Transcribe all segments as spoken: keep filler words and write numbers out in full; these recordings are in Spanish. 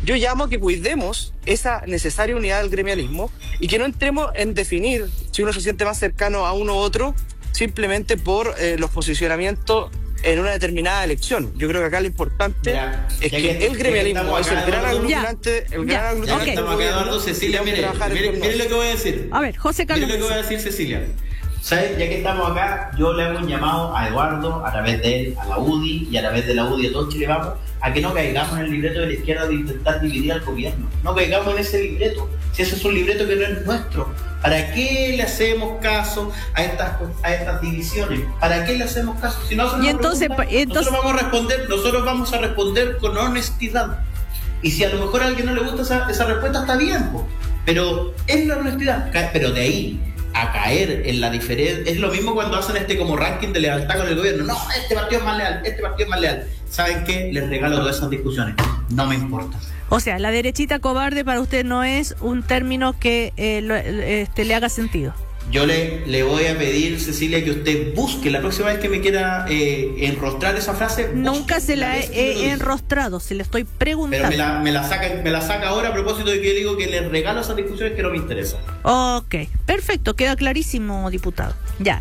yo llamo a que cuidemos esa necesaria unidad del gremialismo y que no entremos en definir si uno se siente más cercano a uno u otro simplemente por eh, los posicionamientos en una determinada elección. Yo creo que acá lo importante ya, es ya que, que el gremialismo es el gran aglutinante, el Ya, gran aglutinante. ok. Estamos acá, Eduardo, Cecilia, mire, mire, mire lo que voy a decir. A ver, José Carlos. Mire lo que voy a decir, Cecilia. ¿Sabes? Ya que estamos acá, yo le hago un llamado a Eduardo, a través de él, a la U D I y a través de la U D I a todo Chile Vamos, a que no caigamos en el libreto de la izquierda de intentar dividir al gobierno. No caigamos en ese libreto. Si ese es un libreto que no es nuestro. ¿Para qué le hacemos caso a estas, a estas divisiones? ¿Para qué le hacemos caso? Si nosotros, y entonces, entonces... nosotros vamos a responder, nosotros vamos a responder con honestidad. Y si a lo mejor a alguien no le gusta esa, esa respuesta, está bien, po. Pero es la honestidad. Pero de ahí a caer en la diferencia, es lo mismo cuando hacen este como ranking de lealtad con el gobierno. No, este partido es más leal, este partido es más leal. ¿Saben qué? Les regalo todas esas discusiones. No me importa. O sea, la derechita cobarde para usted no es un término que eh, lo, este, le haga sentido. Yo le, le voy a pedir, Cecilia, que usted busque la próxima vez que me quiera eh, enrostrar esa frase. Nunca se la he, he enrostrado, se le estoy preguntando. Pero me la, me la saca, me la saca ahora a propósito de que yo digo que le regalo esas discusiones que no me interesan. Ok, perfecto, queda clarísimo, diputado. Ya.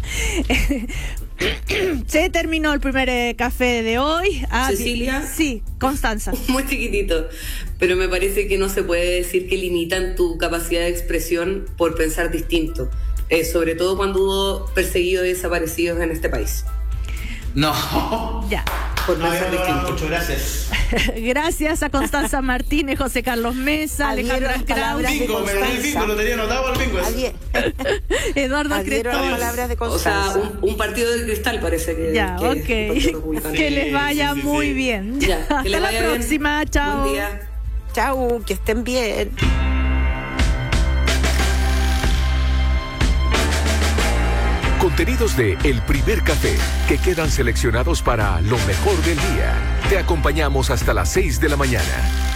Se terminó el primer eh, café de hoy. Ah, Cecilia. Sí, Constanza. Muy chiquitito, pero me parece que no se puede decir que limitan tu capacidad de expresión por pensar distinto. Eh, sobre todo cuando hubo perseguidos y desaparecidos en este país. No. Ya. Por No, pensar no, no, distinto. mucho, gracias. Gracias a Constanza Martínez, José Carlos Mesa, Alejandra Adhiero Kraus, palabras de Bingo, me gané el bingo, lo tenía anotado al bingo. Adhier- Eduardo Adhiero a las Cretón. palabras de O Constanza. sea, un, un partido de cristal parece que, Ya, que es el ok. Partido Republicano. Que les vaya Sí, sí, muy sí. bien. Ya, que Hasta les la vaya bien. próxima, chao. Buen día. Chau, que estén bien. Contenidos de El Primer Café, que quedan seleccionados para lo mejor del día. Te acompañamos hasta las seis de la mañana.